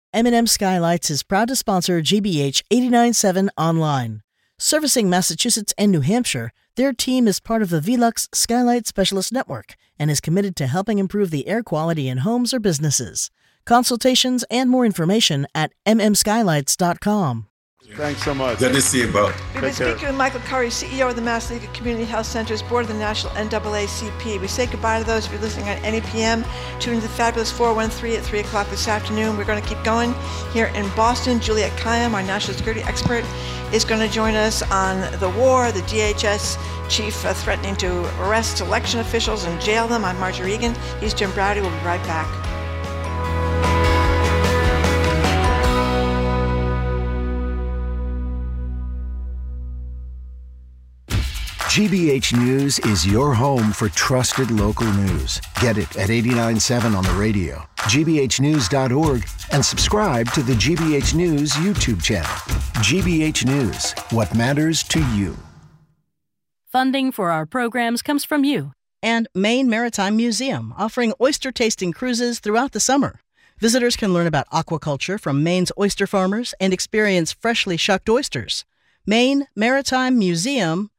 M&M Skylights is proud to sponsor GBH 89.7 Online. Servicing Massachusetts and New Hampshire, their team is part of the Velux Skylight Specialist Network and is committed to helping improve the air quality in homes or businesses. Consultations and more information at mmskylights.com. Thanks so much. Good to see you both. We've been speaking with Michael Curry, CEO of the Mass League of Community Health Centers, board of the National NAACP. We say goodbye to those of you listening on any PM. Tune into the fabulous 413 at 3 o'clock this afternoon. We're going to keep going here in Boston. Juliette Kayyem, our national security expert, is going to join us on the war, the DHS chief threatening to arrest election officials and jail them. I'm Marjorie Egan. He's Jim Browdy. We'll be right back. GBH News is your home for trusted local news. Get it at 89.7 on the radio, gbhnews.org, and subscribe to the GBH News YouTube channel. GBH News, what matters to you. Funding for our programs comes from you and Maine Maritime Museum, offering oyster-tasting cruises throughout the summer. Visitors can learn about aquaculture from Maine's oyster farmers and experience freshly shucked oysters. MaineMaritimeMuseum.org.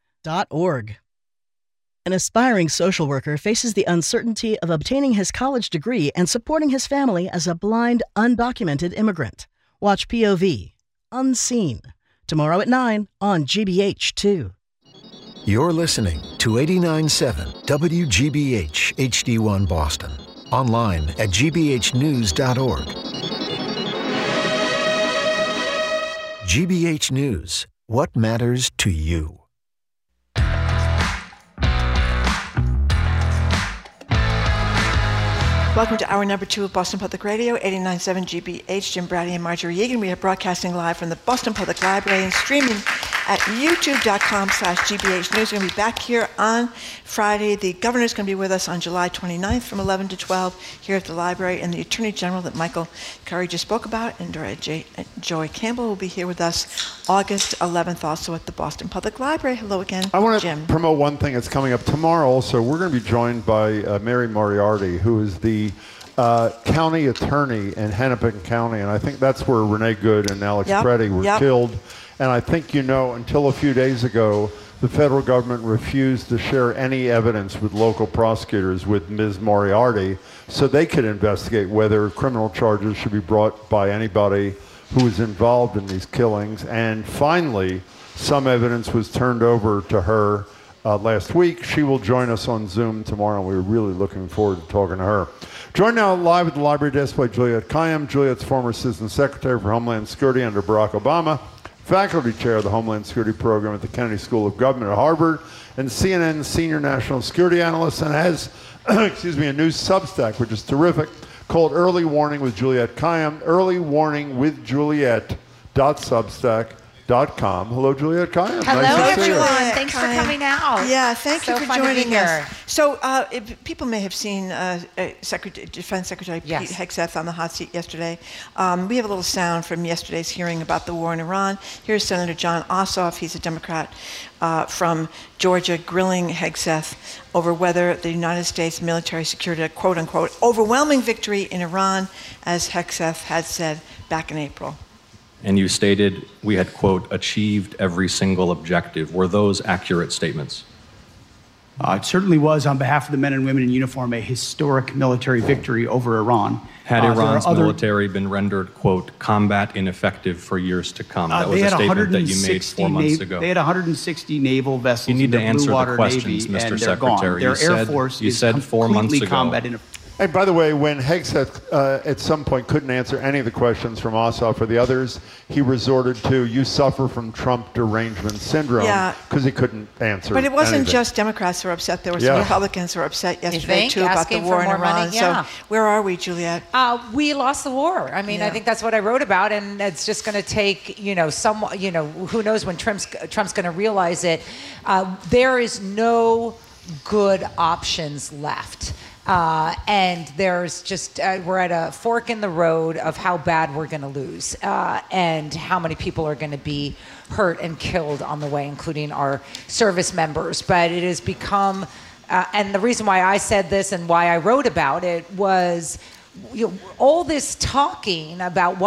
An aspiring social worker faces the uncertainty of obtaining his college degree and supporting his family as a blind, undocumented immigrant. Watch POV, Unseen, tomorrow at 9 on GBH2. You're listening to 89.7 WGBH HD1 Boston. Online at gbhnews.org. GBH News, what matters to you. Welcome to hour number 2 of Boston Public Radio, 89.7 GBH. Jim Browdy and Marjorie Egan. We are broadcasting live from the Boston Public Library and streaming at youtube.com/GBH News. We're going to be back here on Friday. The governor is going to be with us on July 29th from 11 to 12 here at the library. And the Attorney General that Michael Curry just spoke about, and Joy Campbell, will be here with us August 11th, also at the Boston Public Library. Hello again, Jim. I want to promote one thing that's coming up tomorrow also. We're going to be joined by Mary Moriarty, who is the county attorney in Hennepin County. And I think that's where Renee Good and Alex Preddy were killed. And I think you know, until a few days ago, the federal government refused to share any evidence with local prosecutors with Ms. Moriarty so they could investigate whether criminal charges should be brought by anybody who was involved in these killings. And finally, some evidence was turned over to her last week. She will join us on Zoom tomorrow, and we're really looking forward to talking to her. Joined now live at the library desk by Juliette Kayyem. Juliette's former Assistant Secretary for Homeland Security under Barack Obama, Faculty Chair of the Homeland Security Program at the Kennedy School of Government at Harvard, and CNN's Senior National Security Analyst, and has a new Substack, which is terrific, called Early Warning with Juliette Kayyem, earlywarningwithjuliette.substack.com. Hello, Juliette Kayyem. Hello, nice everyone. Thanks for coming out. Yeah, thank you for joining us. Here. So, people may have seen Defense Secretary Pete Hegseth on the hot seat yesterday. We have a little sound from yesterday's hearing about the war in Iran. Here's Senator John Ossoff. He's a Democrat from Georgia, grilling Hegseth over whether the United States military secured a quote-unquote overwhelming victory in Iran, as Hegseth had said back in April. And you stated we had, quote, achieved every single objective. Were those accurate statements? It certainly was, on behalf of the men and women in uniform, a historic military victory over Iran. Had Iran's military been rendered, quote, combat ineffective for years to come? That was a statement that you made 4 months ago. They had 160 naval vessels you need in the to answer Blue Water the questions, Navy, Mr. and they're gone. Secretary. Their Air Force you is said 4 months completely ago. combat ineffective. Hey, by the way, when Hegseth at some point couldn't answer any of the questions from Ossoff or the others, he resorted to, you suffer from Trump derangement syndrome, because he couldn't answer But it wasn't anything. just Democrats who were upset. There were some Republicans who were upset yesterday, too, about the war in Iran. So where are we, Juliette? We lost the war. I mean, I think that's what I wrote about, and it's just going to take, who knows when Trump's going to realize it. There is no good options left. And there's just, we're at a fork in the road of how bad we're going to lose and how many people are going to be hurt and killed on the way, including our service members. But it has become, and the reason why I said this and why I wrote about it was all this talking about what